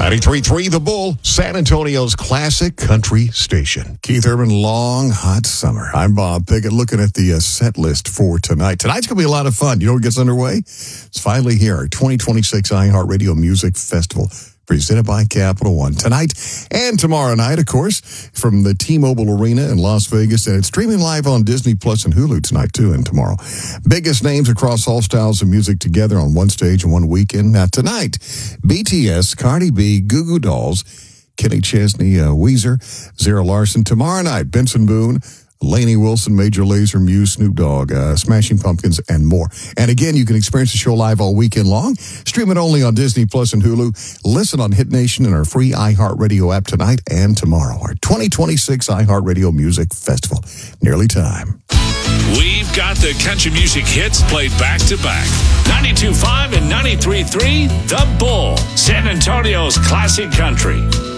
93.3 The Bull, San Antonio's classic country station. Keith Urban, long, hot summer. I'm Bob Pickett, looking at the set list for tonight. Tonight's going to be a lot of fun. You know what gets underway? It's finally here, our 2026 iHeartRadio Music Festival, presented by Capital One. Tonight and tomorrow night, of course, from the T-Mobile Arena in Las Vegas. And it's streaming live on Disney Plus and Hulu tonight, too, and tomorrow. Biggest names across all styles of music together on one stage and one weekend. Now, tonight, BTS, Cardi B, Goo Goo Dolls, Kenny Chesney, Weezer, Zara Larsson. Tomorrow night, Benson Boone, Lainey Wilson, Major Lazer, Muse, Snoop Dogg, Smashing Pumpkins, and more. And again, you can experience the show live all weekend long. Stream it only on Disney Plus and Hulu. Listen on Hit Nation and our free iHeartRadio app tonight and tomorrow. Our 2026 iHeartRadio Music Festival. Nearly time. We've got the country music hits played back to back. 92.5 and 93.3, The Bull, San Antonio's classic country.